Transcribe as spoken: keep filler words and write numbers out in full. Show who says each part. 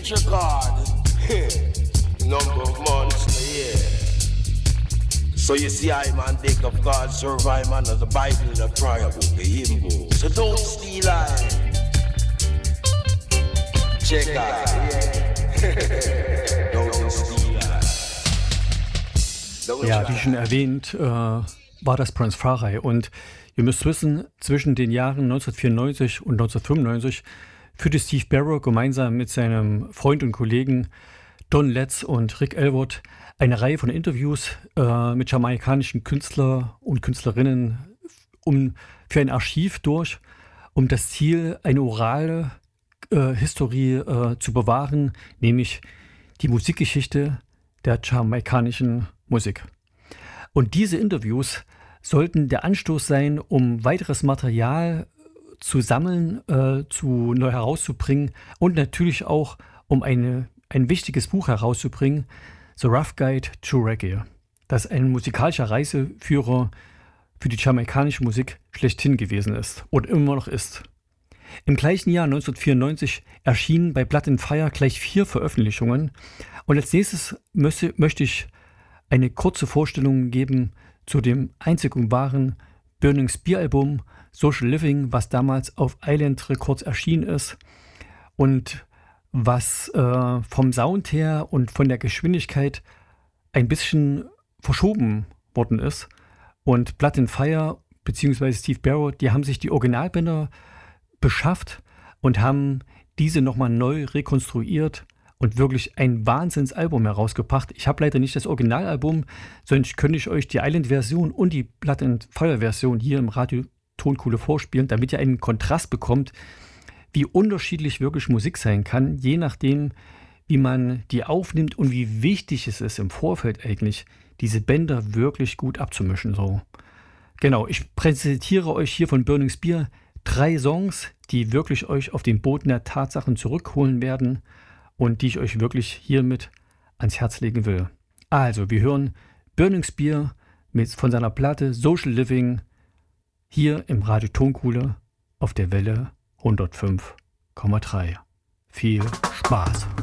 Speaker 1: Reach record. Number of months in a year. So you see, I man take of God, survive man of the Bible in a prayer book, the hymn book. So don't steal I. Check out, yeah. Don't steal I.
Speaker 2: Ja, wie schon erwähnt, äh, war das Prince Farai. Und ihr müsst wissen, zwischen den Jahren neunzehnhundertvierundneunzig und neunzehnhundertfünfundneunzig führte Steve Barrow gemeinsam mit seinem Freund und Kollegen Don Letts und Rick Elwood eine Reihe von Interviews äh, mit jamaikanischen Künstlern und Künstlerinnen um, für ein Archiv durch, um das Ziel, eine orale äh, Historie äh, zu bewahren, nämlich die Musikgeschichte der jamaikanischen Musik. Und diese Interviews sollten der Anstoß sein, um weiteres Material zu sammeln, äh, zu neu herauszubringen und natürlich auch, um eine, ein wichtiges Buch herauszubringen, The Rough Guide to Reggae, das ein musikalischer Reiseführer für die jamaikanische Musik schlechthin gewesen ist und immer noch ist. Im gleichen Jahr neunzehnhundertvierundneunzig erschienen bei Blood and Fire gleich vier Veröffentlichungen und als nächstes möchte, möchte ich eine kurze Vorstellung geben zu dem einzig und wahren Burning Spear Album Social Living, was damals auf Island Records erschienen ist und was äh, vom Sound her und von der Geschwindigkeit ein bisschen verschoben worden ist. Und Blood and Fire bzw. Steve Barrow, die haben sich die Originalbänder beschafft und haben diese nochmal neu rekonstruiert und wirklich ein Wahnsinnsalbum herausgebracht. Ich habe leider nicht das Originalalbum, sonst könnte ich euch die Island-Version und die Blood and Fire-Version hier im Radio Tonkuhle vorspielen, damit ihr einen Kontrast bekommt, wie unterschiedlich wirklich Musik sein kann, je nachdem, wie man die aufnimmt und wie wichtig es ist im Vorfeld eigentlich, diese Bänder wirklich gut abzumischen. So. Genau, ich präsentiere euch hier von Burning Spear drei Songs, die wirklich euch auf den Boden der Tatsachen zurückholen werden und die ich euch wirklich hiermit ans Herz legen will. Also, wir hören Burning Spear mit, von seiner Platte Social Living hier im Radio Tonkuhle auf der Welle hundertfünf Komma drei. Viel Spaß!